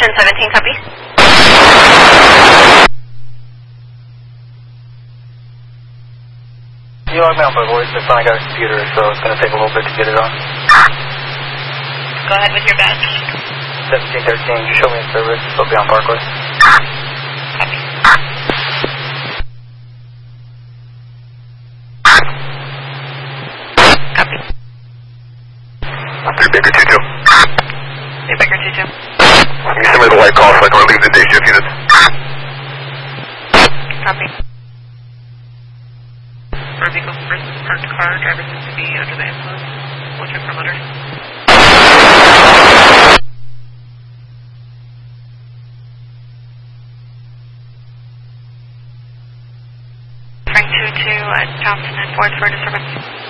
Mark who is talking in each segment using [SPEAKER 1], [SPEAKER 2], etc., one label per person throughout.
[SPEAKER 1] Engine 17, copy.
[SPEAKER 2] You log me on my voice. I finally got a computer, so it's going to take a little bit to get it on.
[SPEAKER 1] Go ahead with your badge.
[SPEAKER 2] 1713, show me in service. It'll be on Parkway.
[SPEAKER 1] Copy. Copy.
[SPEAKER 3] 3 Baker 2-2.
[SPEAKER 1] 3 Baker 2-2.
[SPEAKER 3] Can you send me the white call so I can relieve the day shift units?
[SPEAKER 1] Copy. For vehicle versus parked car, driver seems to be under the influence. We'll check for motors. Frank 2-2 at Johnson and Ford for disturbance.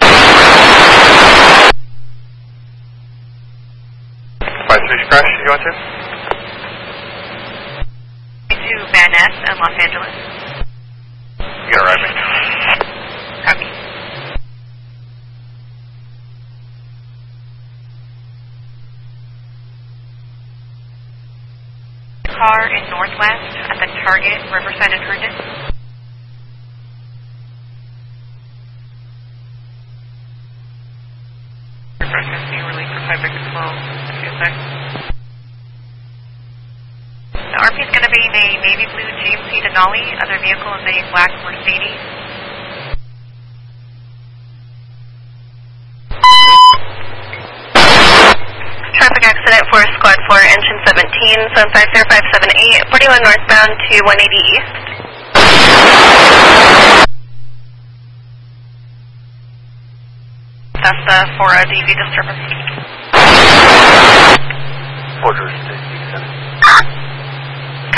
[SPEAKER 3] 5-6 crash, you want to?
[SPEAKER 1] 2 Van Ness in Los Angeles.
[SPEAKER 3] You gonna ride me?
[SPEAKER 1] Copy. Car in Northwest at the Target, Riverside and Herndon. Refreshment being released for 5 Baker 12. The RP is going to be in a navy blue GMC Denali. Other vehicle is a black Mercedes. Traffic accident for Squad 4, Engine 17, 750578, 41 northbound to 180 east. That's the 4 DV disturbance.